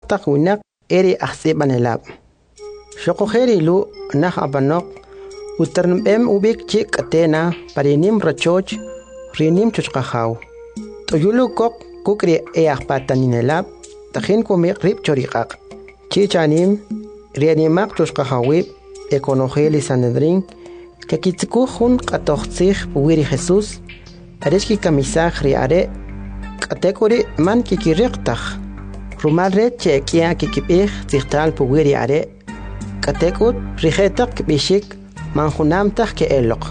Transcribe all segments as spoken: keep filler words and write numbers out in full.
tak winak eri ahsiban elab. Shokojeri lu nah abanok uternbem ubik chik atena parinim rachoch rinim chuchkahaw. Toyulu kok kukri eahpatanin elab tahin kumik rip chorikak. Chichanim rianimak chuchkahawib ekonojeli sanedrin kakitsikuhun katochtzich puwiri Jesus areshki kamisaj riare katekuri man kikiriktach rumalre chekia kikipih zichtal puwiri are katekut rijetak bishik manjunamtaj ke elok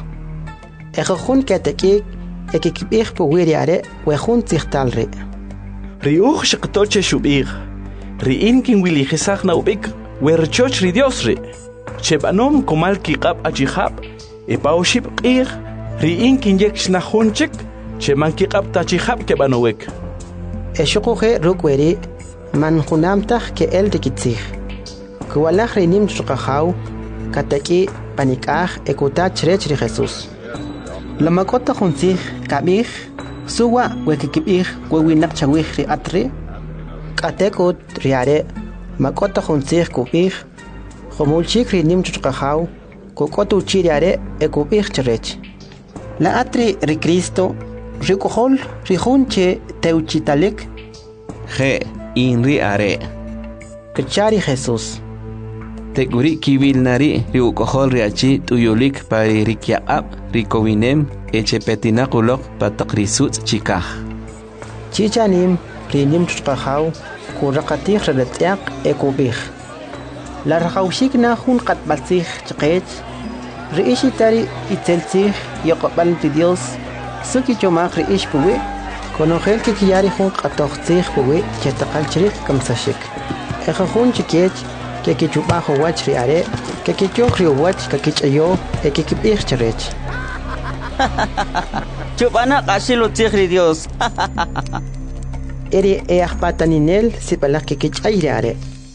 ejojun katekik ekikipih puwiri are wejun zichtal ri riuj shqtoche shubig riin kin wili jesaj na ubik werchoch ri Dios ri chebanom komal kiqab achihab ipaushib qir riin kin yek shnahunchik cheman kiqab tachihab kebanowek eshuquje rukweri man junamtaj ke el tikitzij kuwalaj rinim chuqajaw kataki panikaj ekutach rech ri Jesus lamakota juntzij kabij suwa wekikibij wewinak chawij ri atri katekut riare makota juntzij kubij Jomulchik rinim chuchkajaw, kokotu chiriare ekubich cherech. La atri ri Cristo, rikohol rijunche teuchitalik. Je, inri are. Kachari Jesus. Teguri kibil nari riukohol riachi tuyolik pari rikiaab rikovinem echepetinakulok patakrisut chikaj. Chichanim rinim chuchkajaw, kurakatij reletiak ekubich. La rajawshikna jun qatbalsij chqech riishitari itzelsij yoqbal ti Dios suki chomaq riish puwi konojel ke kiyari jun qatojsij puwi chetaqal chrik kamsashik eja jun chikech ke kichubajo wach ri are ke kichok ri wach ke kichayo e ke kibich cherech chubana qashilo tigri Dios eri e ahpataninel sipalak ke kichayri are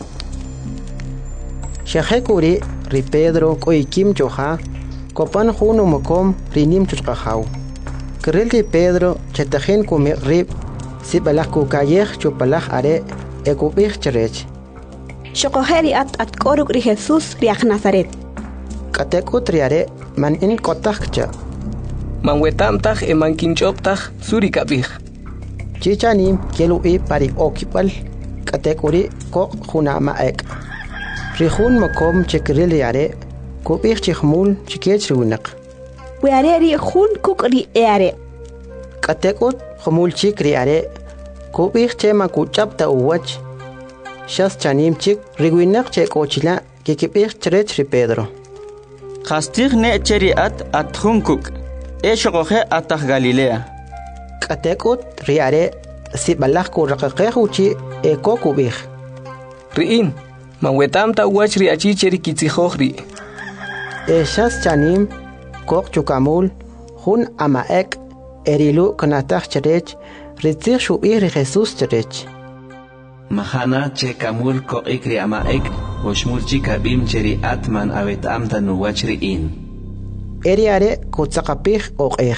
Shahekuri ri Pedro koikim choja kopan juno mokom rinim chuchkajaw. Kerel ri Pedro chetajen kume rib sibalak kukayej chupalaj are ekubij cherech. Shokojeri at at koruk ri Jesus riak Nazaret. Katekut riare man in kotakcha. Man wetamtaj e man kinchoptaj suri kabij. Chichanim kelu i pari okipal katekuri ko junama ek. Rihun makom chekril yare kubich chikhmul chikech runak weare ri hun kukri eare katekot khmul chikri are kubich chema kuchapta uwach shas chanim chik riguinak che kochila kikibich cherech ri Pedro Khastig ne cheri at at hunkuk e shogoje atah Galilea katekot riare sibalaj kuraqaqej uchi e kokubich riin Mawetamta wachri achicheri kitzijojri. Eshas chanim kok chukamul hun amaek erilu kanatach cherech ritzich shuir Jesus cherech. Mahana chekamul ko ikri amaek oshmul chikabim cheri atman awetamta nuwachri in. Eriare kutzakapich okej.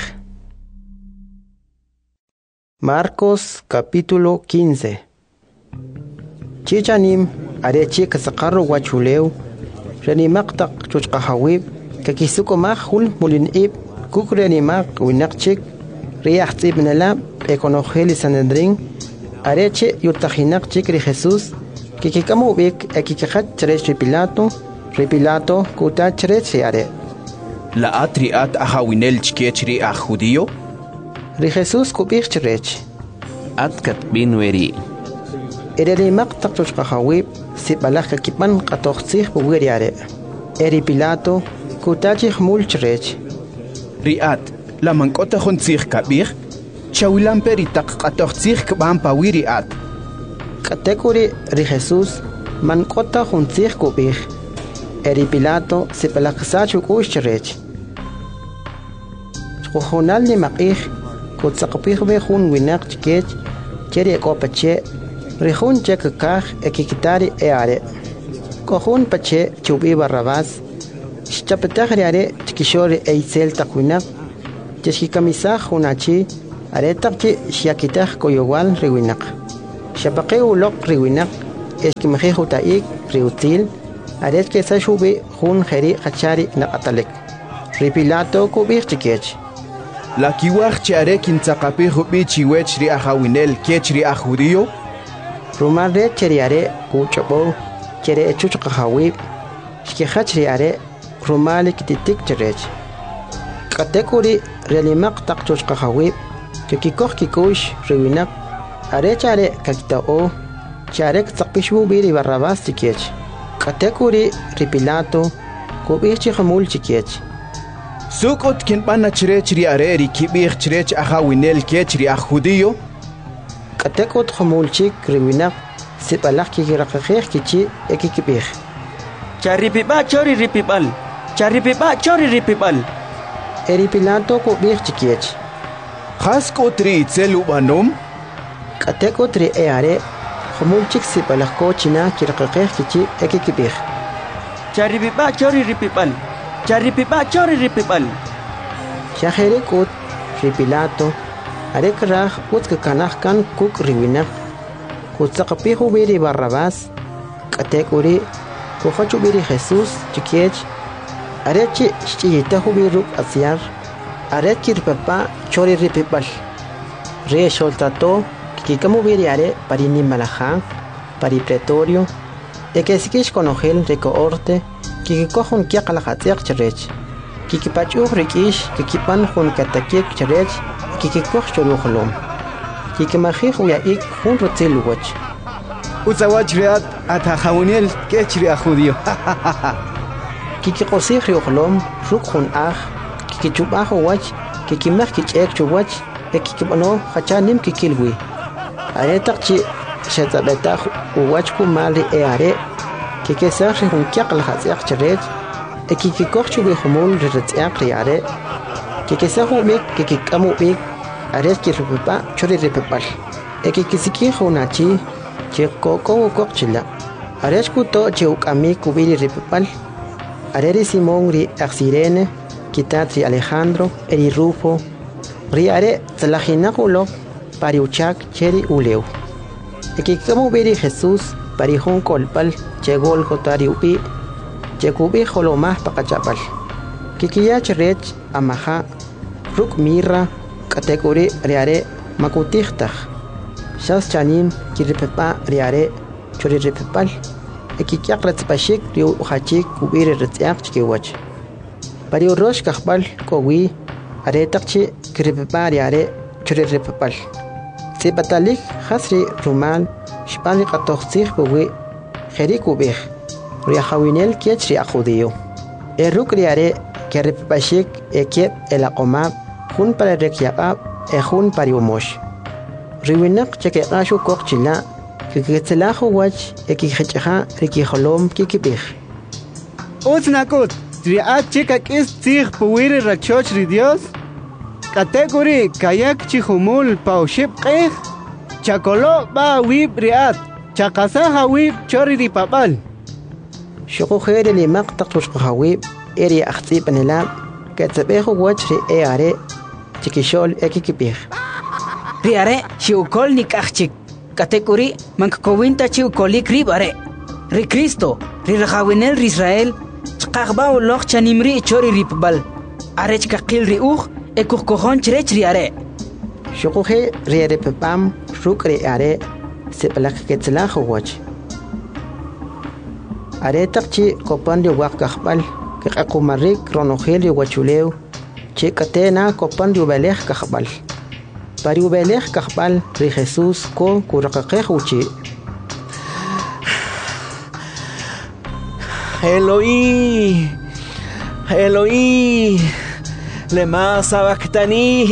Marcos capítulo quince. Chichanim arechi kasaqarro wachuleu renimaq taq chuchqahawib kakisuko mahul mulinib kukrenimaq winaqchik riyaxtzib nalab ekonojeli sanedrin arechi yurtajinaqchik ri Jesus kikikamovik ekikajat cherech ri Pilato ri Pilato kuta cherech ri are la atriat ahawinel chkech ri a judío ri Jesus kubich cherech atkat binweri Eri maqtaq chuchqahawib sibalaj kakipan qatoqtzij puwiri are eri Pilato kutachij mul cherech riat la mankota juntzij kabij chawilan peritaq qatoqtzij kban pawiri at katekuri ri Jesus mankota juntzij kubij eri Pilato sibalaj sachu kush cherech chqojonal ni maqij kutzaqpij be jun winaq chkech cheri kopache Rihun chekakaj ekikitari eare. Kohun pache chubi Barrabás. Xchapetaj are chikishori eisel takwinak. Cheshikamisaj hunachi aretak chi xiakitaj koyowal riwinak. Xapaqe ulok riwinak eskimjihu taik riutil aret que sa shubi hun jeri hachari naqatalek ri Pilato kubir chikech la kiwaj chare kintzaqapi hubi chiwech ri ajawinel kech ri ajudío rumar de cheriare kuchobo chere chuchqahawi shkihach ri are rumali kititik cherech katekuri relimaq taqchuchqahawi kikikoh kikush riwinak are chare kakitao charek tsaqpishu biri Barrabás chikech katekuri ri Pilato kubir chihmul chikech Sukot kinpana chirech ri are ri kibir chirech ajawinel kech ri ajudío katekot khumulchik riwinak sipalak kikiraqaqih kichi ekikibir Charipiba chori ripibal Charipiba chori ripibal eri Pilato kubir chikiech Khaskot ri itzel ubanom katekot ri eare khumulchik sipalak ko china kiraqaqih kichi ekikibir Charipiba chori ripibal Charipiba chori ripibal Shaheri kot ri Pilato arek raj utska kanaj kan kuk riwinak kutsaqapihu biri Barrabás katekuri kuhachu biri Jesús chikiech arechi chiyitahu biruk asyar aret kirpapa chori ripibal re soltato kikamu biri are parini malajan pari pretorio ekesikish konojel recoorte kikikohun kiaqalahatsiaq cherech kikipachuh rikish kikipan hun katakik cherech kikikoh choruholom kikimajih uyaik hun rotzil wach Uzawach riat atajawinel kech ri ajudío kikikosih riholom ruk hun aj kikichubaj wach kikimaj kich'ek chuwach ekikibano hachanim kikilwi aretaqchi shetzabetaj uwach kumali eare kikesaj ri hun kiaqlahatsiaq cherech ekikikoh chubihumul riretz'iaq ri are kikesaj umik kikikamu bik aret kirpipa chori ripipal ekikisiki hunachi chekoko kokchila aret kuto cheukami kubiri ripipal areri Simón ri Axirene kitat ri Alejandro eri Rufo ri are tzalajinakulo pari uchak cheri uleu ekikamu biri Jesús pari hun kolpal chegol kotari upi chekubi holomah paqachapal kikiyach rech amaha ruk mirra katekuri riare makutihtaj shas chanim kiripepa riare chori ripepal ekikiaq retzpashik riu uhachik kubiri retziaq chkiwach pari urosh kahbal kowi aretaqchi kiripepa riare chori ripepal sipatalik hasri rumal shpani qatoqsih buwi jeri kubih riajawinel kiech ri ajudío eruk riare keripepashik ekiep elaqomab hun para rekyaqab e hun para umosh riwinak chekeqashu kokchila kikitzelahu wach ekijechha rikijolom kikibih Uznakut triat chikak is tzig puwiri rachoch ri Dios kategori kayak chihumul pauship qeh chakolo ba wib riat chakasaha wib chori ri papal shoko khere li maqtaqtush qawib eri akhtsib anilab ketsabehu wach ri eare chikishol ekikibih riare chiukol nikachik katekuri mankowinta chiukolik ribare ri Cristo ri rajawinel ri Israel chqaqba uloq chanimri chori ripbal arech kaqil ri uj ekukojon chrech riare shuquje riare pepam ruk ri are seplak ketsalahu wach are taqchi kopan ri waq qaqbal kaqqumarik ronojel ri wachuleu chikatena kopan ri belej qaqbal pari ubelej qaqbal ri Jesús ko kuraqaqej uchi Eloí Eloí lema sabactani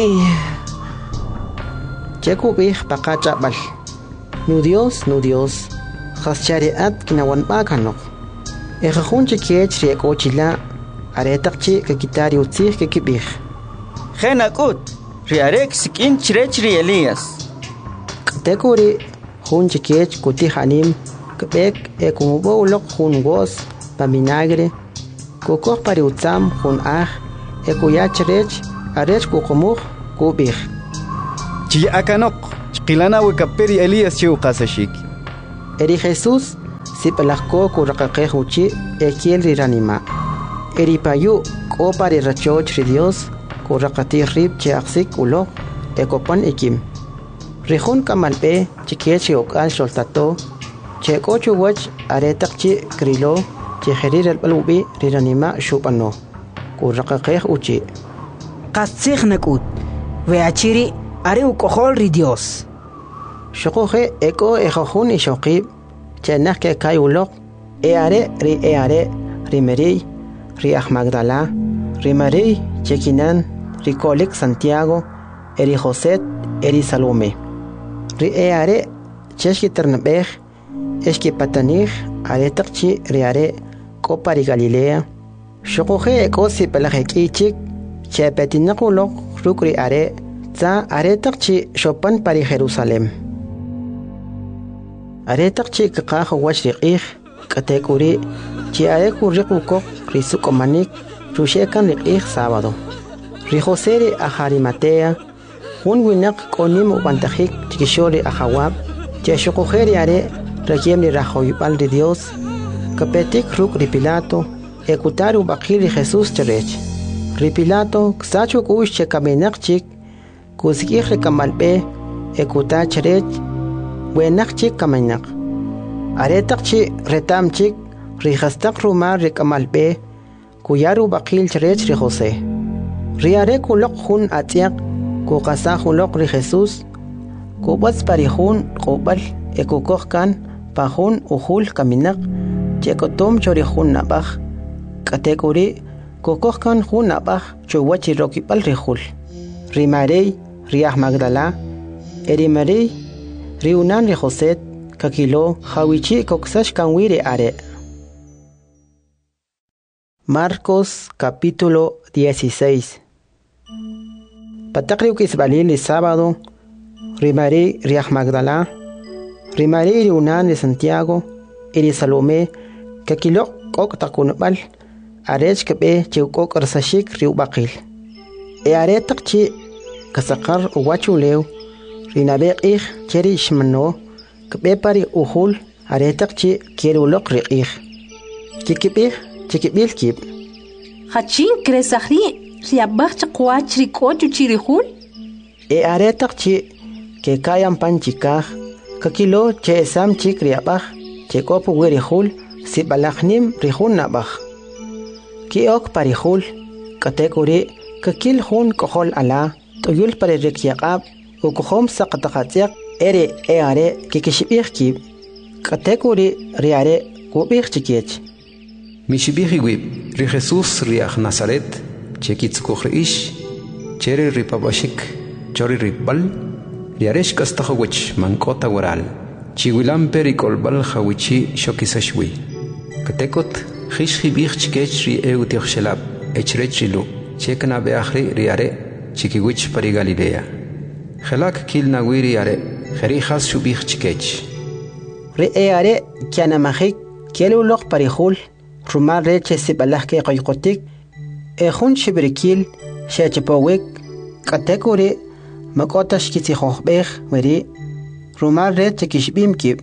chekubij paqachapal nu Dios nu Dios khaschariat kinawan bakanok ejajun chikech ri kochila aretaqchi kakitari utzij kikibij Genakut riarek sikin chrech ri Elías tekuri jun chikech kutihanim kbek e kumubo ulok jun gos pa vinagre kokoj pari utzam jun aj e kuyach rech arech kukumuk kubij chi akanok chqilana wikaperi Elías chiu qasashik eri Jesús sipalako kuraqaqe huchi ekiel riranima. Eripayu kopa rirachoch ri Dios kuraqati rib che aksik ulo ekopan ikim. Rihun kamalpe chikiech okal soltato che kochu wach aretak chi krilo che herir el balubi riranima shupano kuraqaqe uchi. Qasig nakut veachiri are ukohol ri Dios. Shokoje eko ejojun ishokib chenak ke kai ulok e are ri e are ri meri ri ah Magdala ri Mari chekinan ri kolik Santiago eri José eri Salome ri e are cheski ternabej eski patanij are takchi ri are kopa ri Galilea shokoje eko si pelajek ichik che petinakulok rukri are tsa are takchi shopan pari Jerusalem. Aretak chi kaqah wach riqih katekuri chi are kuriqukok risukomanik rushekan riqih sábado. Ri José ri Arimatea un winak konim ubantajik chikishori ahawab che shokojeri are rakiem ri rajoypal ri Dios kapetik ruk ri Pilato ekutaru bakil ri Jesús cherech. Ri Pilato ksachu kush che kamenak chik kusikih ri kamalpe ekuta cherech buenak chik kamanak. Aretak chi retam chik rihastak rumar rikamalpe kuyaru bakil cherech ri José. Riare kulok hun atiak kukasa hulok ri Jesús kubats parihun kubal ekukohkan pahun uhul kaminak chekotom chorihun nabaj katekuri kukohkan hun nabaj chuwachi rokipal rihul. Ri Marey ri ah Magdala eri Marey riunan ri José kakilo hawichi koksash kanwire are. Marcos capítulo dieciséis. Patakriu kisbalil el sábado ri Mari ri ah Magdala ri Mari riunan de Santiago eri Salome kakilo kok takunbal arech kebe chiukok arsashik riu bakil. E are takchi kasakar uwachuleu rinabeq ih cheri shmano kebe pari uhul aretak chi kerulok riqih kikibih chikibil kib hachin kresahri riabach chqwach rikochu chirihul e aretak chi ke kayan panchikah kakilo che sam chik riabach che kopu werihul sibalachnim rihun nabach ki ok parihul katekuri kakil hun kohol ala tuyul pare rikyaqab ukuhom saqataqatiq ere e are kikishibih kib katekuri riare kubih chikech mishibih wib ri Jesús riach Nazaret chekitskukh ish chere ripabashik chori ripbal riaresh kastahwich mankota waral chiwilam perikolbal hawichi shokisashwi katekot khish khibih chikech ri eutich shelab echrechilu chekna beakhri riare chikiwich pari Galilea Khelak kil nawiri are kherijas shubih chikech Re e are kiana mahik kielu lok parihul rumar reche sibalah ke qayqotik e khun shibrikil shachapawik katekuri makotash kitsi khokhbeh weri rumar reche kishbim kib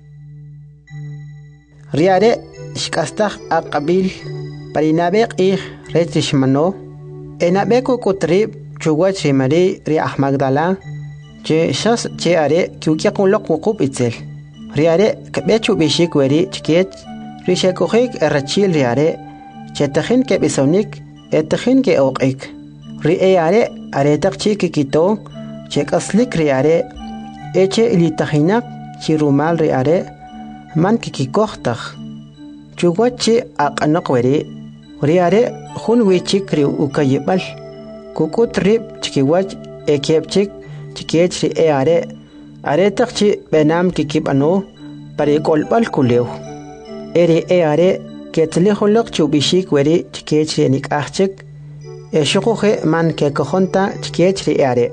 riare shkastah aqabil parinabeq ih reche shmano enabeko kutrib chuwach rimari ri ah Magdala che shas che are kyukia kun lok wuqub itzel riare kabechu bishik weri chikech rishakohik erachil riare chetakhin ke bisonik etakhin ke oqik ri are are takchi kikito chekaslik riare eche ilitahinak chirumal riare man kikikohtakh chuwachi aqanaq weri riare khun wichik ri ukayibal kukutrib chikiwach ekepchik chikech ri e are are takchi benam kikibano parikolbal kulew eri e are ketleholoq chubishik weri chikech ri nikachik e shukohe man ke kohonta chikech ri are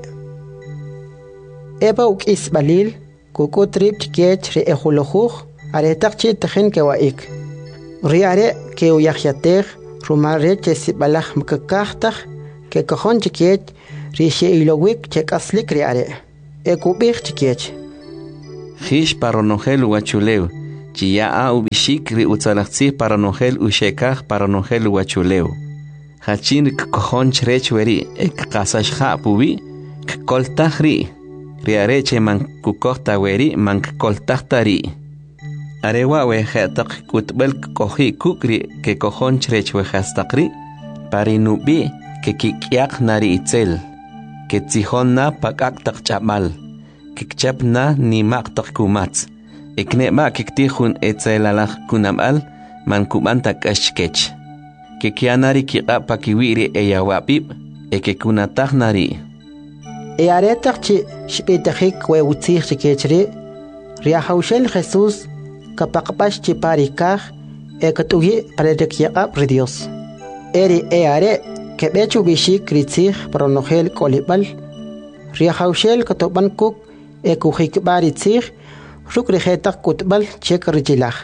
eba ukis balil kukutrib chikech ri e khulukhukh are takchi takhin ke waik ri are ke uyakhyater rumare chesibalakh mkakahtakh ke kohon chikech rishe ilowik chekaslik riare ekubih chikech Hish paronogel wachuleu Chia ubishik ri utzalachzi para nogel ushekaj para nogel wachuleo. Hachin kojon chrech weri ek kasashja pubi koltaj ri. Riareche man kukota weri man koltajta ri. Arewa wejatak kutbel koji kukri ke kojon chrech wejastakri. Parinubi ke kikyak nari itzel. Ke tzihon na pakaktak chamal. Kikchap na ni maktak kumats. Eknema kiktihun etzelalaj kunamal man kumantak ashkech. Kekianari kika pakiwiri eyawapip ekekunatag nari. E aretak chi shpitajik we utzig chikechri. Riahaushel Jesús kapakpash chi parikaj ekatugi parerekiaqap ri Dios. Eri e are kebechu bishik ritzig pronogel kolibal. Riahaushel katoban kuk ekujik baritzig. Rukri hetak kutbal chek rijilaj.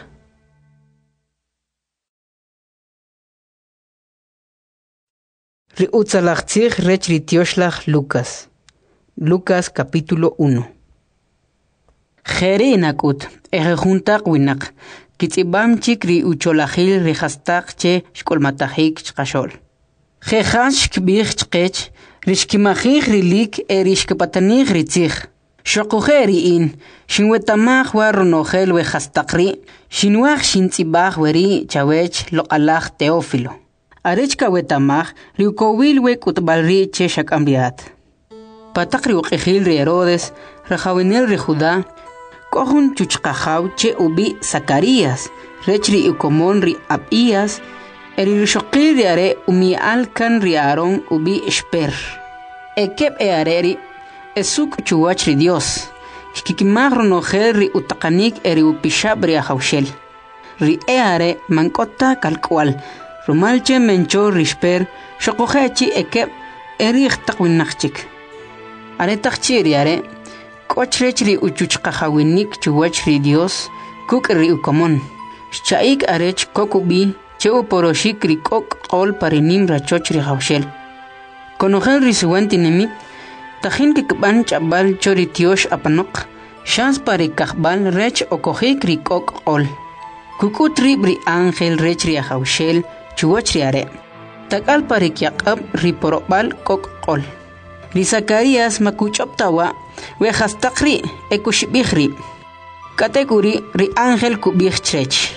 Ri utzalachtzig rech ritioslach Lucas. Lucas capítulo uno. Jere nakut, eje juntak winak. Kitzibam chik ri ucholajil rihastak che shkolmatahik chkashol. Jejas shkbich chkech, rishkimajig rilik erishkepatanig ritzig. Shokujeri in, shinwetamach wa ronogel we hastakri, shinwach shintzibach weri chawech lo alach Teófilo. Arechka wetamach, riukowil we kutbalri che shakambiat. Patakri ukejil ri Herodes, rajawinel ri Judá, kohun chuchkajaw che ubi Zacarías, rechri ukomon ri Abías, eri rishokil ri are umi alkan ri Aarón ubi Esper. Ekep e areri, Esuk chuwach ri Dios. Shkikimag ronogel ri utakanik eri upishab ri ahaushel. Ri eare mankota kalkwal. Rumalche mencho rishper. Shokohechi ekep eri ikhtakwinachik. Are takchi ri are. Kochrech ri uchuchkahawinik chuwach ri Dios. Kuk ri ukomon. Shaik arech kokubi. Cheu poroshik ri kok kol parinim rachoch ri haushel. Konogel ri suwantinemit. Tajin kikban chabal choritiosh apanok, shans pari kahbal rech okojik rikok ol. Kukutri bri ángel rech riahaushel, chuwach riare. Takal pari kyakab riporobal kok ol. Ri Zacarías makuchoptawa, wejastakri ekushibihri. Kategori ri ángel kubih chrech.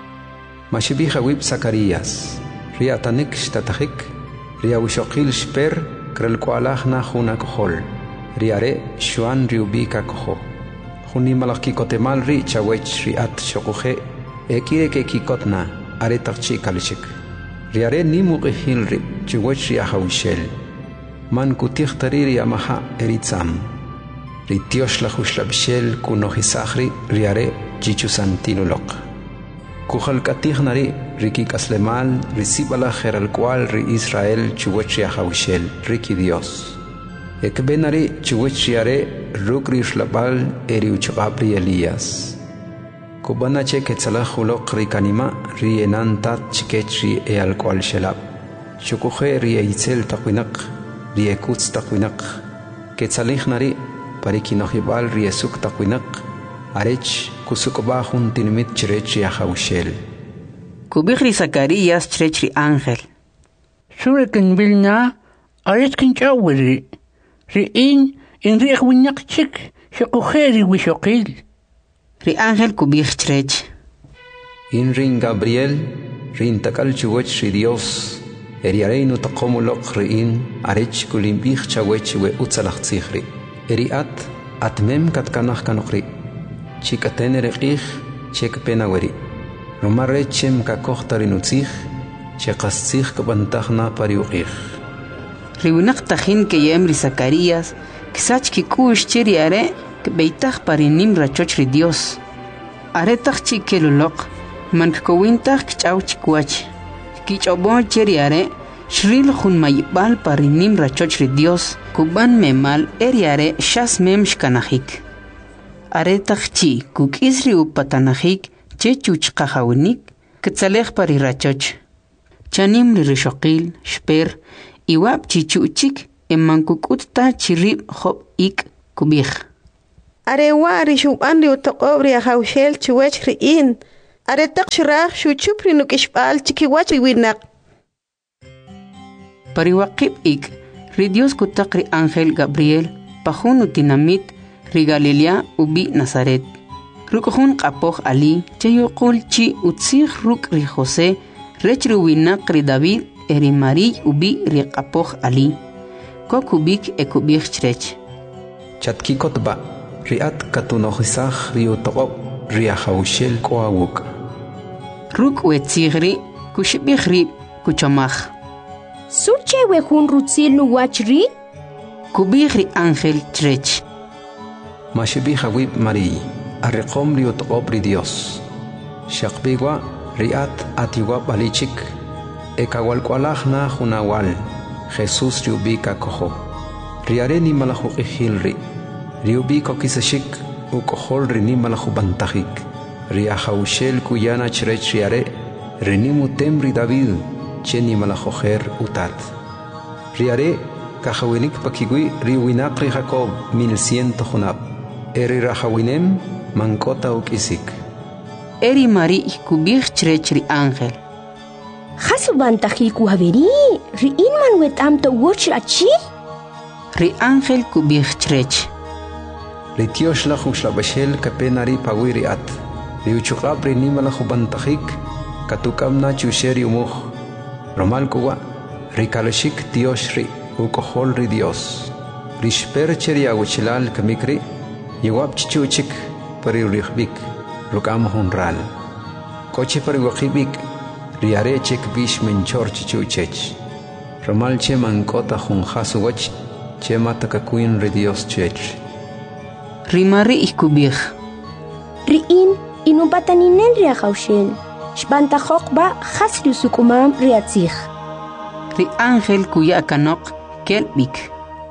Mashibiha wib Zacarías, ri atanik shtatajik, ri awishokil shper, Krel kualaj na juna kohol. Riare shuan riubika koho. Juni malaki kotemal ri chawech riat shokuhe. Ekire ke kikotna are takchi kalishik. Riare ni muqihil ri chawech riahaushel. Man kutih tariri amaha eritzam. Ritiosh la hushlabshel kunohisahri riare chichusantinulok. Kuhal katih nari riki kaslemal risibala geral cual ri Israel chuwech riahaushel riki Dios. Ekbenari chuwech riare rukri shlabal eri uchabri Elías. Kubana che ketzalahulok ri kanima ri enantat chikech ri e al cual shelab. Shukuhe ri eitzel takwinak ri ekutz takwinak. Ketzalih nari parikinohibal ri esuk takwinak. Arech kusukobahun tinimit chrech riahaushel. Kubihri Zacarías chrechri ángel. Surekin bilna, aretkin chawiri. Riin in riach winyak chik, shakujeri wishokil. Ri ángel kubih chrech. In rin Gabriel, rin takal chuwech ri Dios. Eriareinu takomulok riin, arech kulimbih chawech we utzalachtzihri. Eriat, atmem katkanach kanokri. Chikaten reqih, chek penaweri. Romarechem kakohtarinutzih, chekastzih kabantahna pariuqih. Riunak tajin ke yem ri Zacarías, kisach kikush chiri are, ke beitach parinim rachoch ri Dios. Are tach chikelulok, man kowintach kchaw chikwach. Kichobon chiri are, shril jun mayibal parinim rachoch ri Dios, kuban memal eriare shas mem shkanahik. Are tach chi kuk isri upatanahik, chechuch kahawinik, ketzalech pari rachoch. Chanim ri rishokil, shper, iwab chichuchik, eman kukutta chirib hop ik kubich. Arewa rishuban ri utoqob ri hawshel chuwech riin. Are taqshirah shuchup ri nukishbal chikiwach ri winaq. Pariwaqib ik, ri Dios kutaq ri Ángel Gabriel, pajun utinamit ri Galilea ubi Nazaret. Rukujun qapoj ali, chayuqul chi utzig ruk ri José, rech ri winaq ri David, eri Mari ubi ri qapoj ali. Kok ubik ekubik chrech. Chatkikotba, riat katunojisaj ri utoqob ri ahawshel koawuk. Ruk wetzigri, kushibik rib, kuchamaj. Suche wehun rutzil nuwachri? Kubik ri Ángel chrech. Mashibik hawib Mari, arriqom ri utoqob ri Dios. Shaqbigwa riat atiwa balichik, ekawalkwalaj na junawal. Jesús riubika kojo. Riare ni malajo ijilri. Riubiko kisashik u kohol rini malajo bantajik. Riahaushel kuyana chrech riare. Rinimu temri David. Cheni malajo her utat. Riare kahawinik pakigui riwinakri Jacob mil ciento junab. Eri rahawinem mankota ukisik. Eri Mari kubik chrech ri Ángel. Hasuban tahiku haveri, ri inman wet am to watch achi? Ri Ángel kubik chrech. Ri Tiosh la hushla bashel kapenari pawiri at. Ri uchukab ri nimala huban tahik, katukam na chusheri umuh. Romal kuwa, ri kalashik Tiosh ri, ukohol ri Dios. Ri shpercheri aguchilal kamikri, yuwab chichuchik pari rihbik, rukam honral. Koche pari wakibik, riare chek bish menchor chichuchech. Romal che mankota hun hasuwach, che matakakuin ri Dios chech. Rimari ikubig. Riin inubataninen ria hawshel. Shbantajok ba hasri sukumam riatzig. Ri Ángel kuya kanok kelbik.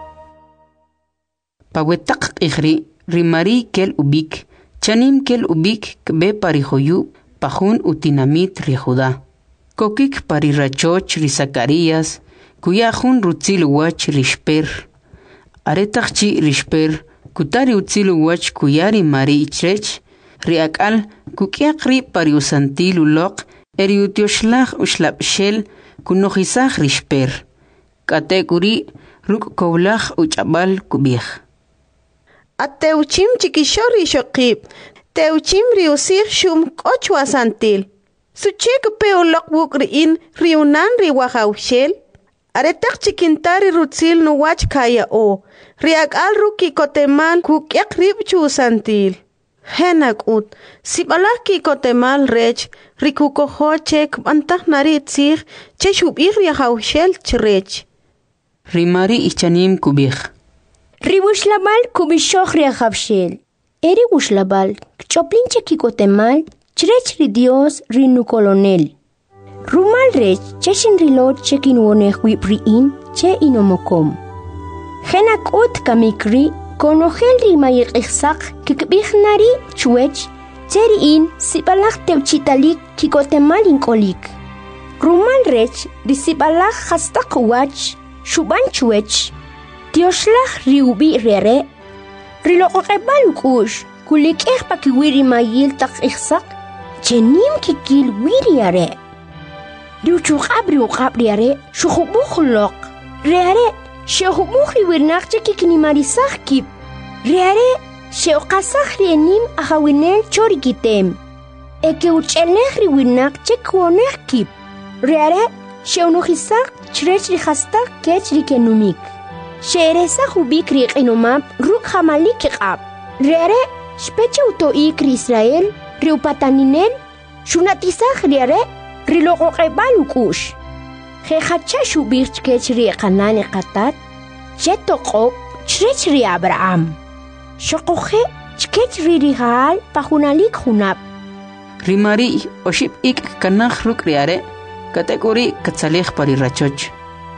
Pawetak igri rimari kel ubik. Chanim kel ubik kbe parihoyu pajun utinamit ri Judá. Kokik pari rachoch ri Zacarías, kuya jun rutzil wach rishper. Aretachchi rishper, kutari utzil wach kuyari Mari chrech, riakal kukiakri pari usantil ulok, eri utioshlach ushlapshel, kunojisach rishper. Katekuri ruk koblach uchabal kubich. Ateuchim chikishori shokib, teuchim riusir shum kochwa santil. Suchek peo lokbuk riin riunan riwahaushel. Aretak chikintari rutzil no wach kaya o. Riak al ruki kotemal kukyak ribchu santil. Henak ut. Sibalaki kotemal rech. Rikuko hochek bantak narit sir. Cheshub riahaushel chrech. Rimari ichanim kubich. Riwushlabal kubishoch riahaushel. Eri wushlabal. Choplin cheki kotemal. Chrech ri Dios rinu colonel. Rumal rech cheshin rilot chekin wonech wip riin che inomokom. Henak ut kamikri konogel ri mayik ihsak kikbich nari chuech cheriin sibalach teuchitalik kikotemal inkolik. Rumal rech ri sibalach hastak wach shuban chuech. Dioshlach riubi rere. Rilokokebal ukush kulik eh pakiwiri mayil tak ihsak. Chenim kikil wiriare. Riuchuk abri ukabri are, shukhubukh lok. Reare, shehubukh riwirnak chekikini marisach kip. Reare, sheokasach rienim ahawinel chorikitem. Eke uchelech riwirnak chekwonech kip. Reare, sheunuchisak chrech rihastak kech rikenumik. Sheeresach ubik riqinumab ruk hamalik iqab. Reare, shpeche utoik Israel. Riu pataninel, shunatisach riare, rilokokebal ukush. Jehacha shubich kech ri kanani katat, chetokop, chrech ri Abraham. Shokoche, chkech ri rihal, pahunalik hunap. Rimari, oship ik kanach ruk riare, kategori katsalech pari rachoch.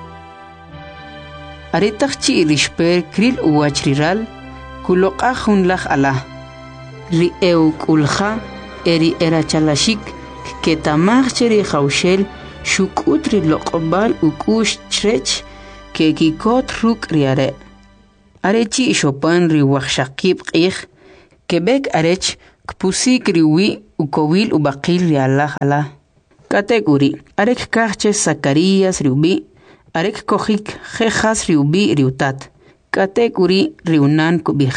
Aritachchi rishper kril uwach riral, kulokahun lach Allah. Ri euk ulha eri era chalashik que tamacheri haushel shukutri lokobal ukush chrech que kikot ruk riare. Arechi shopan ri wachshakib qih Quebec arech kpusi kriwi ukowil ubakil ri Allah ala. Kategori arek kache Zacarías riubi arek kohik jejas riubi riutat. Kategori riunan kubih.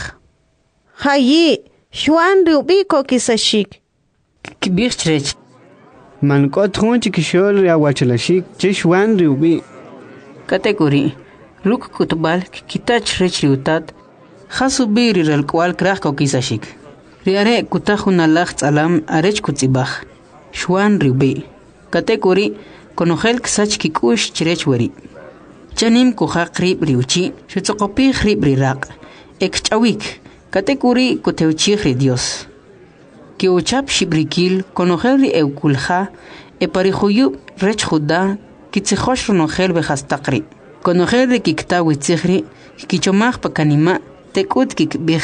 Hayi, Juan riubi kokisashik. Kibih chrech. Mankot hun chikishol riawachalashik che Juan riubi. Kategori ruk kutbal kitach rech riutat. Khasubi rirel kwal krach kokisashik. Riare kutahun Allah alam arech kutzibah. Juan riubi. Kategori konogel ksach kikush chrech wari. Chanim kuhaq rib riuchi, shutsokopi rib rirak. Ek chawik, kategori kuteuchi ri Dios. Kiuchap shibrikil konogel ri eukulha, e parihuyub rech juda, kitzihosh ronogel behastakri. Konogel ri kiktawi tzihri, kichomach pakanima, tekut kikbih.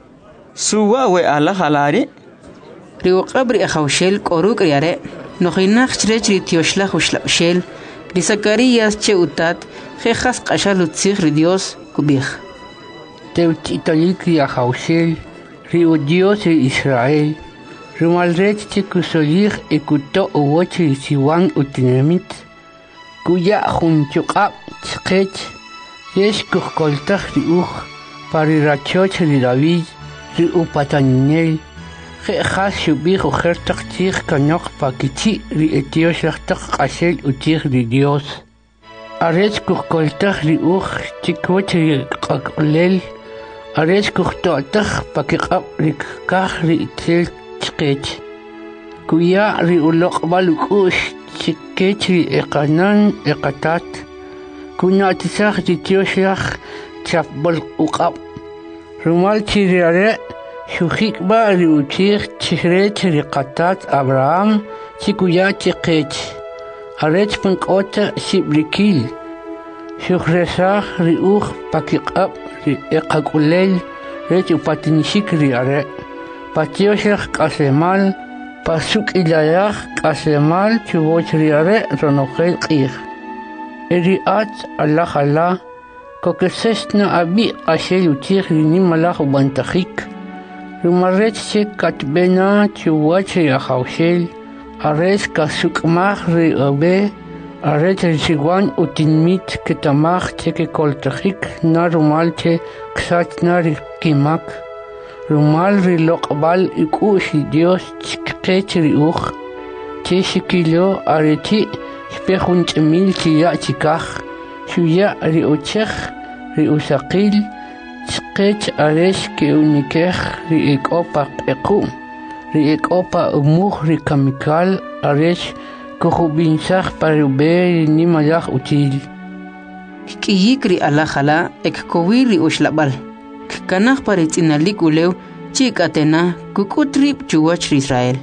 Suwa we Allah halari? Riuqabri ahawshel koruk riare, nojinach chrech ri tioshlach ushlapshel, ri Zacarías che utat, jejas qashalutzich ri Dios kubih. Teutitalik ri ahawshel, ri Dios ri Israel, ri malrech che kusolich e kuto uwoch ri siwan utinemit, kuya junchuqab chqech, yesh kuhkoltach ri uch, pari rachoch ri David, ri upataninel, jejas shubih ujertach tich kanok pakichi ri etioshachtak qashel utich ri Dios. Arech kuhkoltach ri uch chikwoch ri qakulel, arech kuhtotach pakiqab ri kah ri itel chqech. Kuya ri uloqbal ukush chikech ri eqanan eqatat, kunatisach ri tioshach chapbol uqab. Rumal chiriare shujikba ri uchich chihrech ri qatat Abraham chikuya chikech. Arech pankota shibrikil. Shujresach ri uch pakiqab ri eqakulel rech upatinishik ri are. Patioshach kasemal pasuk ilayach kasemal chuvoch ri are ronogel qih. Eriat Allah Allah kokesesna abi qashel uchich ri nimalach ubantajik. Rumarech che katbena chuvoch ri ahawshel. Arech kasukmach ri obe, arech risiwan utinmit ketamach che koltachik na rumal che ksat na ri kimak. Rumal ri loqbal ikushi Dios chikech ri uch, che shikilo areti spehun chemil chiya chikach, shuya ri uchech ri usaqil, chikech arech ke unikech ri ekopak ekum. Ri ekopa umuch ri kamikal arech kuhubinsach parube ni malach util. Kiyik ri alajala ek kowi ri ushlabal. Kanach paritzinalik ulew chik atena kukutrip chuwach ri Israel.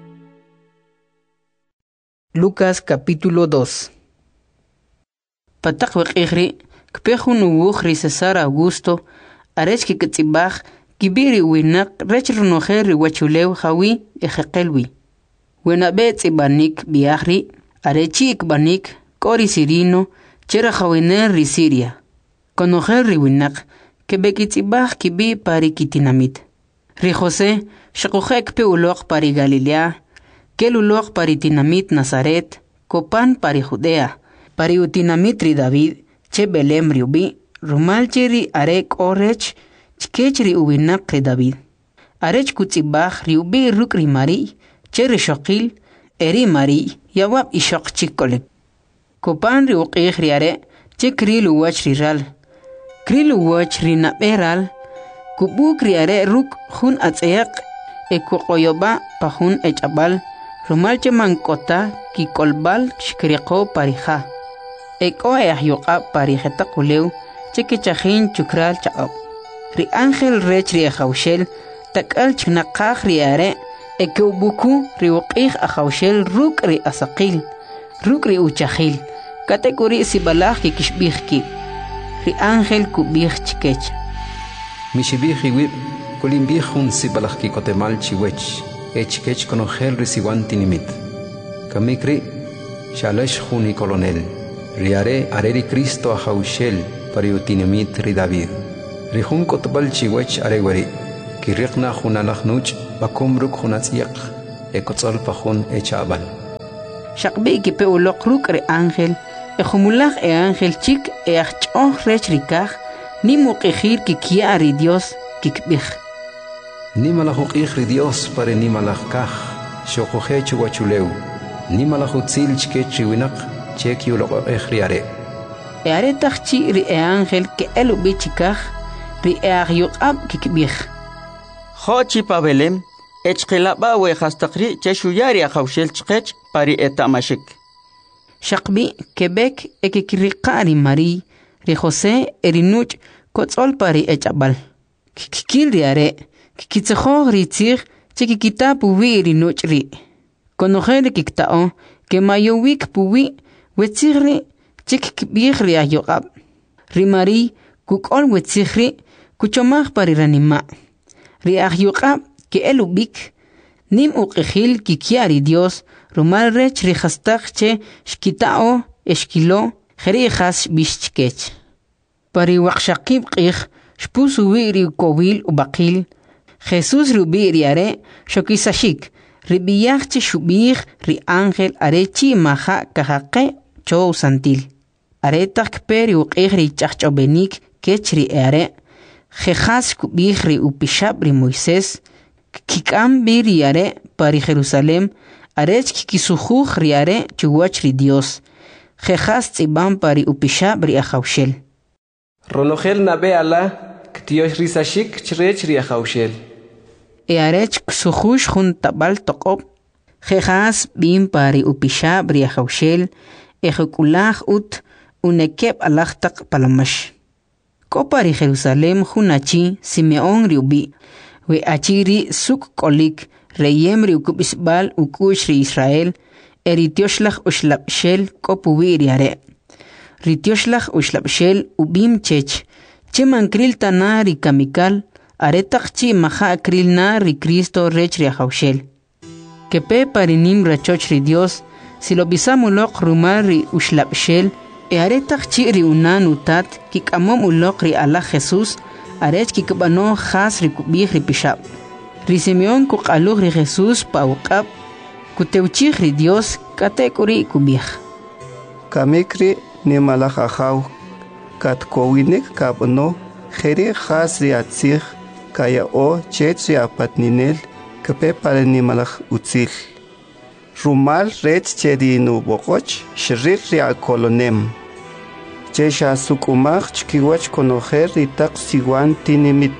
Lucas capítulo dos. Patak wekihri kpehun uwuch ri Cesar Augusto arech kikitzibach Kibiri winak rech runojer riwachulew hawi ejekelwi. Wena bet ibanik biahri, arechi ikbanik, kori sirino, chera hawiner ri Siria. Konojer riwinak, kebekitzibach kibi pari kitinamit. Ri Jose, shakojek pe ulok pari Galilea, kel ulok pari tinamit Nazaret, kopan pari Judea, pari utinamit ri David, che Belem riubi, rumalchiri arek orech, chikech ri uwinak ri David. Arech kutzibach ri ubi ruk ri Mari, che ri shokil, eri Mari, yawab ishok chikolek. Kopan ri uqih ri are, che kri luwach ri ral. Kri luwach ri naberal, kubuk ri are ruk hun atzayak, e kukoyoba pa hun echabal, rumal che mankota ki kolbal shkriko parija. Eko e ahyuqa parijeta kulew, che kechajin chukral chaab. Ri ángel rech ri ahawshel, takal chnaqaj ri are, e keubuku ri uqih ahawshel ruk ri asaqil, ruk ri uchajil, kategori sibalaj ki kishbih ki. Ri ángel kubih chikech. Mishibih iwib, kulimbih un sibalaj ki kotemal chiwech, e chikech konogel ri siwan tinimit. Kamikri, shalesh juni kolonel, ri are are ri Cristo ahawshel, pari utinimit ri David. Rihun kotbal chiwech arewari, Kirriqna junalaj nuch bakumruk junatsiaq ekotzol pajun echabal. Shaqbi ki pe uloqruk re ángel e jumulaj e ángel chik e ach'oj rech rikaj ni muqijir ki kiari Dios kikbij. Ni malajuqij ri Dios pare ni malaj kaj xoqoje chuwachuleu ni malajutzil chke chiwinaq chek yuloqo ejriare. E are tajchi ri e ángel ke elu bichikaj ri e agyuqab kikbij. Xochi pa Belem echqilaba we hastaqri cheshuyari akhawshel chqech pari etamashik. Shaqbi Quebec ekikriqari Mari ri José erinuch kotzol pari echabal. Kikil riare kikitsejo ritzig chikikita puwi erinuch ri. Konojele kiktao ke mayowik puwi wetzigri chikikbig ri ayoqab. Ri Mari kukol wetzigri kuchomaj pari ranima. Ri ayoqab que elubik nim uqijil kikiari Dios rumal rech ri hastaq che shkitao eshkilo jerijas bishchkech. Pari waqshaqib qij shpusu wiri kowil ubaqil Jesús rubi riare shokisashik ribiyaj che shubij ri ángel arechi maja kahaqe chow santil. Aretak peri uqij ri chachchobenik kech ri are jejas kubij ri upishab ri Moisés Kikam biriare pari Jerusalem arech kikisujuj riare chuwach ri Dios. Jejas tzibam pari upisha bri ajaushel. Ronogel nabe ala ktiosh risashik chrech ri ajaushel. E arech ksujuj jun tabal toqob. Jejas bim pari upisha bri ajaushel. Ejekulaj ut unekeb alachtak palamash. Ko pari Jerusalem junachi Simeon riubi. We achiri suk kolik reyem ri ukubisbal ukush ri Israel eritioslach ushlapshel kopuwi riare. Ritioslach ushlapshel ubim chech cheman kril tana ri kamikal aretak chi maha kril na ri Cristo rech ri ajaushel. Kepe parinim rachoch ri Dios si lo bisamulok rumar ri ushlapshel e aretak chi ri unan utat kikamom ulok ri Allah Jesús arech kikbano khas rikubih ripishab. Ri Simeon kuqaluj ri Jesús pauqab kuteuchij ri Dios katekuri kubih. Kamikri ni malaj ajaw katkowinik kabno jeri khas ri atzij kaya o chech ri apatninel kepe pare ni malaj utzil. Rumal rech chedi nu boqoch shrir ri akolonem. Chesha sukumach chkiwach konojer itaq siwan tinimit.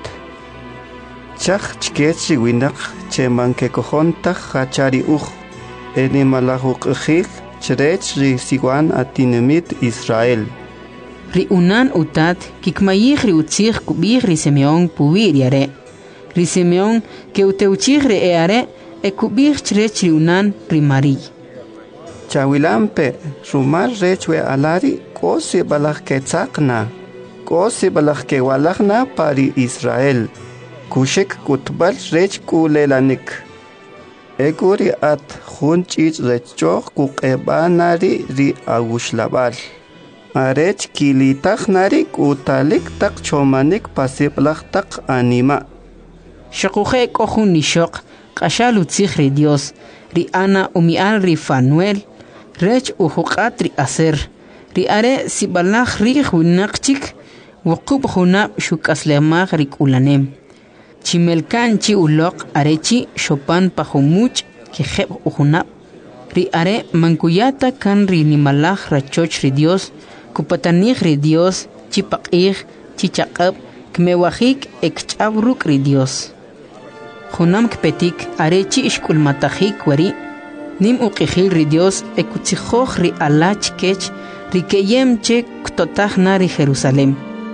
Chach chkech winak cheman ke kojontaj hachari uj. Eni malajuk ujil chrech ri siwan atinimit Israel. Ri unan utat kikmayij ri utzij kubij ri Simeon puwi riare. Ri Simeon ke uteuchij ri eare e kubij chrech ri unan ri Mari. Chawilampe rumar rech we alari kosi balaj ke tzaqna, kosi balaj ke walajna pari Israel, kushik kutbal rech kulelanik. Eguri at jun chich rechok kuqebanari ri agushlabal. Arech kilitajnari kutalik tak chomanik pasiblaj tak anima. Shakuje kohun nishok, kashal utzij ri Dios, ri Ana umial ri Fanuel, rech uhuqat ri aser. Ri are si balaj ri junaqchik wuqub junab shukaslemaj ri kulanem. Chimelkan chi uloq arechi shopan pajumuch ki jeb ujunab. Ri are mankuyata kan ri nimalaj rachoch ri Dios kupatanij ri Dios chipaqij chichaqab kmewajik ekchabruk ri Dios. Junam kpetik arechi ishkulmatajik wari nim uqijil ri Dios ekutzijoj ri alach kech ri keyem che ktotaj na ri Jerusalem.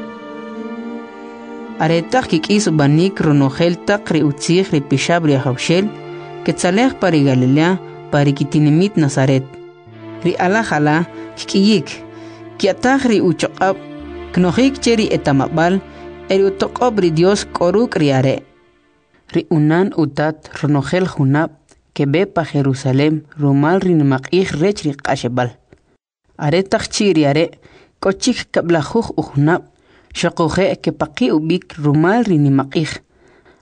Aretak kikis banik ronogel tak ri utzij ri pishab ri ajaushel ketzalej pari Galilea pari kitinimit Nazaret. Ri alajala kikiyik kiataj ri uchoqab knojik che ri etamabal eri utoqob ri Dios koruk ri are. Ri unan utat ronogel junab que ve pa Jerusalem rumal rin maqij rech ri qashebal. Are takchiri are kochik kablajuj ujnab shaqoje que paqi ubik rumal rin maqij.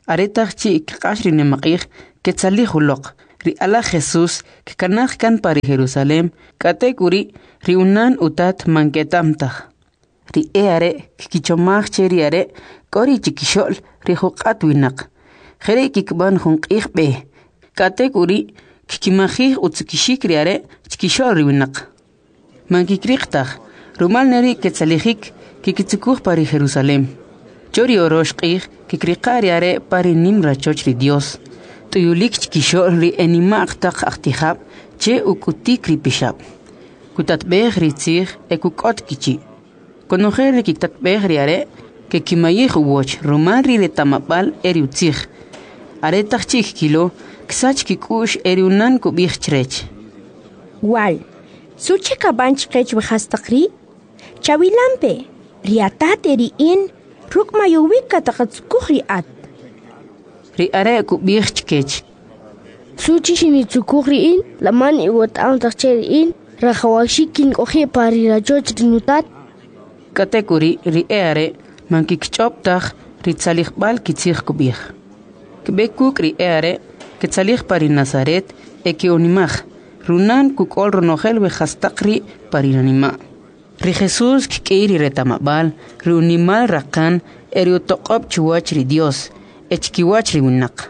Aretach chi kashri ne maqih que tzali huloq. Ri ala Jesús que kanaj kan pari Jerusalem katekuri ri unan utat manketamtaj. Ri eare kichomaj cheri are kori chikishol ri huqat winaq. Jere kikban hunqih be. Katekuri kikimajih utzikishik ri are chikishol ri winaq. Mankikriqtaj rumal neri ketzalijik kikitzukuj pari Jerusalem. Chori oroshqih kikriqari are pari nimra chochri Dios. Tuyulik chikishol ri enimaq taq aqtijab che ukutik ri pishab. Kutatbej ri tzij e kukot kichi. Konojer ri kiktatbej ri are ke kimayij uwoch rumal ri retamapal eri utzij. Are taq chik kilo ksach kikush eri unan kubij chrech. Wal, suche kaban chkech wihastaqri? Chawilampe, riatat eri in ruk mayuwik kataqatzkuj riat. Ri are kubij chkech. Suchi shinitzukuj riin, laman iwat ang takche riin, rajawaxikin oje pari rajoch rinutat. Katekuri ri are mankikchoptaj ri tzalijbal kitzij kubij. Kbekuk ri are ketzalij pari Nazaret e ke onimaj, runan kukol ronogel wejastaqri pari nanima. Ri Jesús kikeiri retamabal, ri unimal rakan eri utoqob chuwach ri Dios, echkiwach ri winak.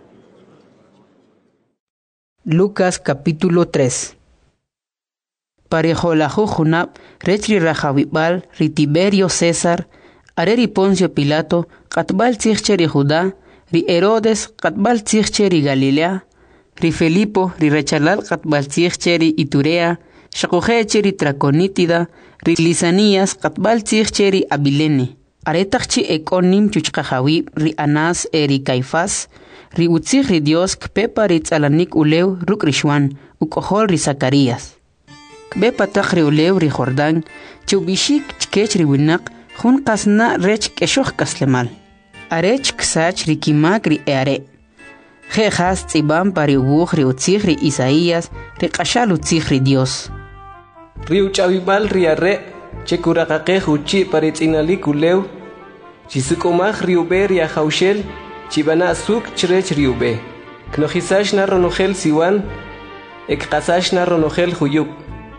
Lucas capítulo tres. Parejolahu junab, rechri rajawibal, ri Tiberio César, areri Poncio Pilato, katbal tzihche ri Judá, ri Herodes, katbal tzihche ri Galilea, ri Felipo, ri rechalal katbal tzihche ri Iturea, shakujeche ri Traconítida, ri Lisanías, katbal tzihche ri Abilene. Aretachchi ekonim chuchkajawib ri Anás eri Caifás, ri utzij ri Dios kpepa ri tzalanik ulew ruk rishwan, ukohol ri Zacarías. Kbepa tak ri ulew ri Jordán, chubishik chkech ri winak, jun kasna rech keshoch kaslemal. Arech ksach ri kimak ri eare. Jejas tzibam pari ubuj ri utzij ri Isaías, ri kashal utzij ri Dios. Ri uchabibal ri arre, chekuraqaqej uchi pari tzinalik ulew, chisukomaj ri ube ri ajaushel, chibana suk chrech ri ube. Knojisash na ronogel siwan, ekqasash na ronogel huyub.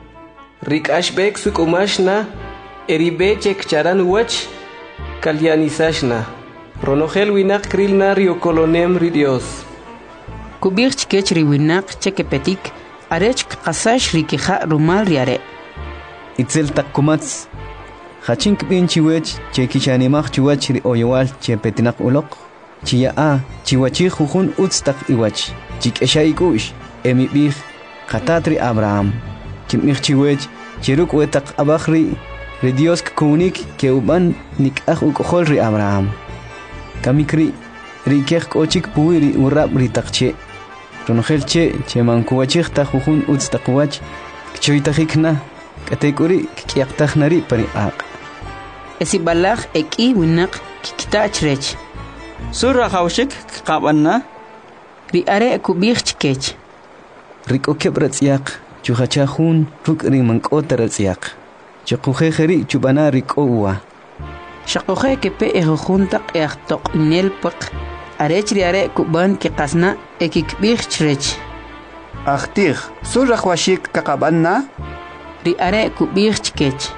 Rikashbek sukomash na, eribe chek charan wach, kalyanisash na. Ronogel winak kril na ri okolonem ri Dios. Kubir chkech ri winak chekepetik, arech qasash ri kija rumal ri are. Itzel takkumats. Hachink bin chiwech chekichanimach chiwach ri oyowal chepetinak ulok. Chia a chiwachi jujun utstak iwach. Chik eshaikush emibih katatri Abraham. Chimich chiwech chiruk wetak abachri ri Dios kunik ke uban nik ach ukohol ri Abraham. Kamikri ri kech kochik puiri urab ri takche. Ronogel che che mankuwachik ta jujun utstak wach. Kchoitajikna katekuri kiaqtajnari pari aq. Esibalaj eki winak kikitachrech. Surra hawshik qabanna. Ri are kubij chkech. Riko kebratsiaq chujachahun ruk ri mankotratsiaq. Chaqujejeri chubana riko uwa. Shaquje kepe ejuntaq eaqtoq inelpaq. Arech ri are kuban ki qasna ekikbij chrech. Ahtij, surra hwashik kaqabanna. Ri are kubij chkech.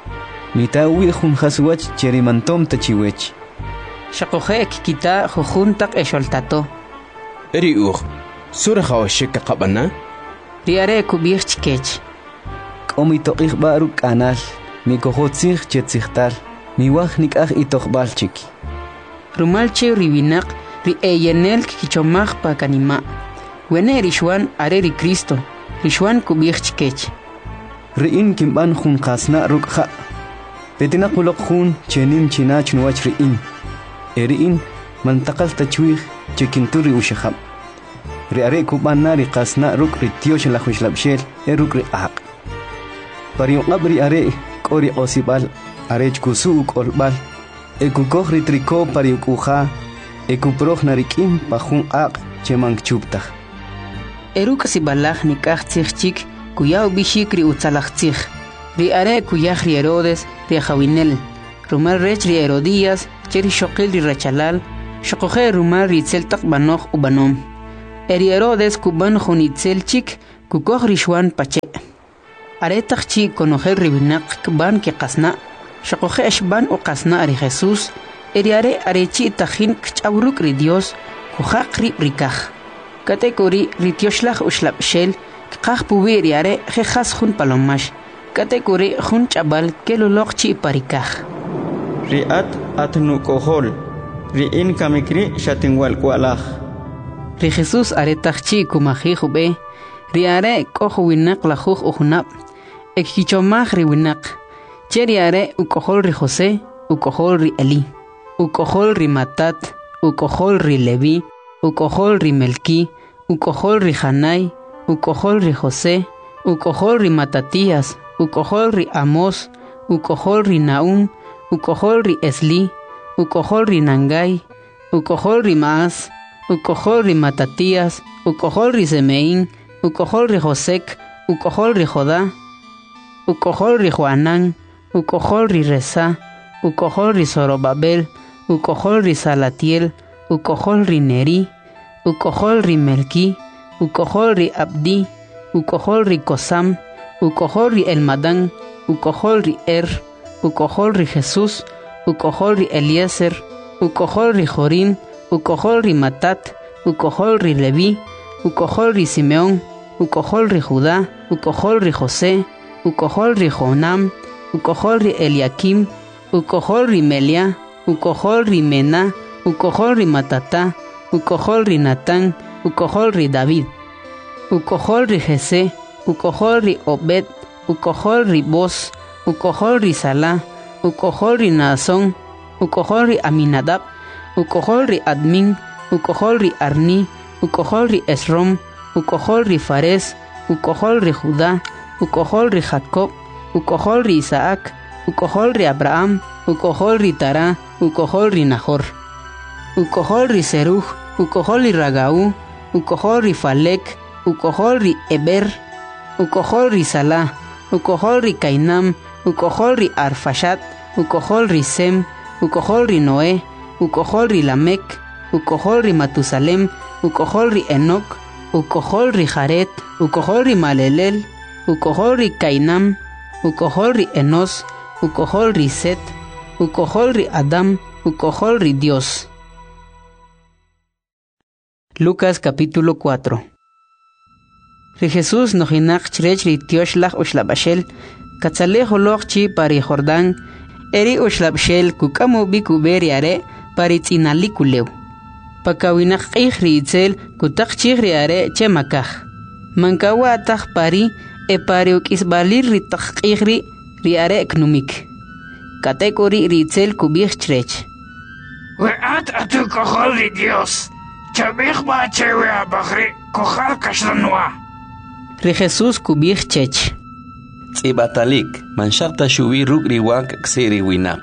Mitawi jun haswach cherimantom tachiwech. Shaquje kikita jujuntaq esholtato. Eri uj, surra hwashik kaqabanna. Ri are kubij chkech. Komi toqij baru kanal, mi kojotzij chetzijtal, mi waj nikaj itoqbalchik. Rumalche riwinak ri eyenel kichomaj pa kanima. Wene rishwan are ri Cristo, rishwan kubij chkech. Riin kimban jun qasna rukha. Petina qulok jun chenim chinach nuwach riin. Eriin mantaqal tachwij chekinturi ushahab. Ri are kuban nari qasna ruk ri tiosh la khushlabshel e ruk ri aq. Pari qabri are qori osibal are kusu kolbal. Ekukoj ri triko pari ukuja. Ekuproj narikim pa jun aq chemang chuptaj. Eruk sibalaj nikaj tzijchik kuyaw bishik ri utzalajtzij. Ri are kuyaj ri Herodes ri Jawinel. Rumal rech ri Herodías cheri shoqil ri rechalal. Shaqoje rumal ritzel tak banoj u banom. Eriero des kuban jonitzel chik kukoj rishwan pache. Aretak chi konojel ribinak kban ke qasna. Shaqoje eshban u qasna ari Jesús. Eriare arechi tajin kchauruk ri Dios kujaq ri rikaj. Katekori ritioshlag ushlab shel kqaj puwi eriare jejas jun palomash. Katekori jun chabal kelulok chi parikaj. Riat atnu kohol. Riin kamikri shatingwal kualaj. Ri Jesús aretaj chi kumaji jube. Riare kojo winak la juj ujunab. Ekhichomaj ri winak. Cheriare ukohol ri José, ukohol ri Eli. Ukohol ri Matat, ukohol ri Levi, ukohol ri Melki, ukohol ri Hanai, ukohol ri José, ukohol ri Matatías, ukohol ri Amos, ukohol ri Naum, ukohol ri Esli, ukohol ri Nangai, ukohol ri Maas, ukohol ri Matatías, ukohol ri Semeín, ukohol ri Josek, ukohol ri Jodá, ukohol ri Joanán, ukohol ri Resa, ukohol ri Zorobabel, ukohol ri Salatiel, ukohol ri Neri, ukohol ri Melki, ukohol ri Abdi, ukohol ri Kosam, ukohol ri Elmadán, ukohol ri Er, ukohol ri Jesús, ukohol ri Eliezer, ukohol ri Jorín, ukohol ri Matat, ukohol ri Levi, ukohol ri Simeón, ukohol ri Judá, ukohol ri José, ukohol ri Jonam, ukohol ri Eliakim, ukohol ri Melia, ukohol ri Mena, ukohol ri Matatá, ukohol ri Natán, ukohol ri David, ukohol ri Jesé, ukohol ri Obed, ukohol ri Boz, ukohol ri Salá, ukohol ri Naasón, ukohol ri Aminadab, ukohol ri Admin, ukohol ri Arni, ukohol ri Esrom, ukohol ri Fares, ukohol ri Judá, ukohol ri Jacob, ukohol ri Isaac, ukohol ri Abraham, ukohol ri Tará, ukohol ri Nahor, ukohol ri Seruj, ukohol ri Ragaú, ukohol ri Falek, ukohol ri Eber, ukohol ri Salá, ukohol ri Cainam, ukohol ri Arfashat, ukohol ri Sem, ukohol ri Noé, ukohol ri Lamek, ukohol ri Matusalem, ukohol ri Enoc, ukohol ri Jaret, ukohol ri Malelel, ukohol ri Cainam, ukohol ri Enos, ukohol ri Set, ukohol ri Adam, ukohol ri Dios. Lucas capítulo cuatro. Ri Jesús nojinak chrech ri tioshlag ushlabashel, katzale holog chi pari Jordán, eri ushlabshel kukamu bikuberi are pari tzinalikuleu. Pakawinak qih ri itzel kutak chih ri are che makaj. Mankawa ataj pari e pari ukisbalir ri tak qih ri ri are knumik. Katekori ri itzel kubich chrech. Weat atu kohol ri Dios, chabich ba chewe abagri kohal kashranwa. Ri Jesús kubich chech. Tzibatalik, manshakta shubi ruk ri wak ksiri winak.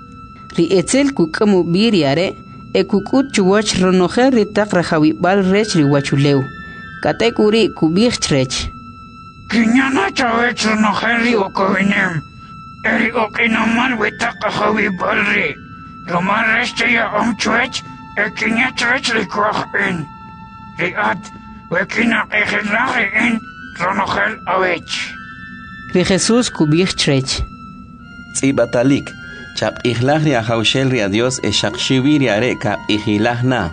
Ri etzel kukamu biri are e kukut chuwach ronojer ri tak rajawibal rech ri wachuleu. Katekuri kubich chrech. Kinyana chawech ronojer ri okowinem. Eri okinamal witak rajawibal ri. Roman reste ya omchwech e kinya chrech ri kwach in. Ri at wekina egelari in ronojer awech. Ri Jesús kubich chrech. Tzibatalik, chap ihlach ri ahaushel ri a Dios e shakshibi ri are ka ihilach na.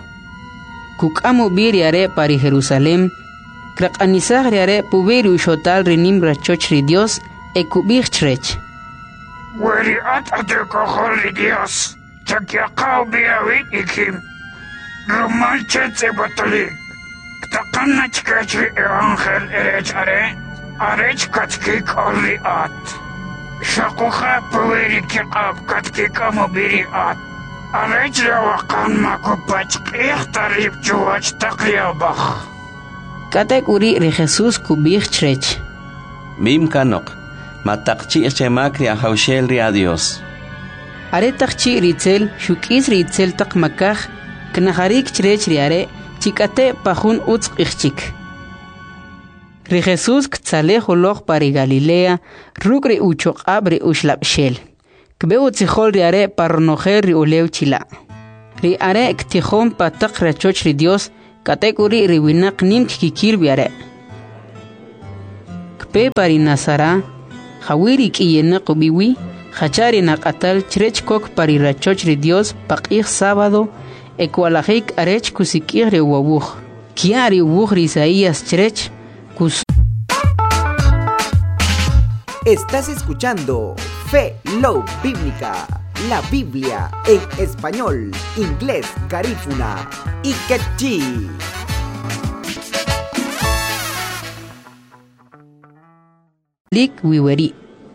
Kukamu biri are pari Jerusalem, krak anisach ri are puberi ushotal ri nimbra choch ri Dios e kubich chrech. Weri at ate kohol ri Dios, chakyakaw biyawit ikim. Roman chet Tzibatalik, ktakan na chkech ri evangel erech are, arech katkik ol ri at. Shakuha pweri kikab katkika mobiri at. Arech rawakan makupach ikhtarib chuwach takyabach. Katek uri ri Jesús kubich chrech. Mim kanok, matakchi chemak ri ahaushel ri a Dios. Are takchi ritzel, shukis ritzel tak makaj, knaharik chrech ri are, chikate pajun utz ichchik. Ri Jesús ktzale holog pari Galilea, ruk ri uchok abri ushlab shel. Kbeu tzihol ri are parnojer ri ulew chila. ri are ktihom patak rachoch ri Dios katekuri ri winak nim kikil biare kpe pari nasara khawiri kiyena qubiwi khachari naqatal chrech kok pari rachoch ri Dios paqih sábado ekwalajik arech kusikir re wawuj kiari wuj ri Isaías chrech kus. Estás escuchando Fe Love Bíblica, la Biblia en español, inglés, garífuna y quechí. Lik wiweri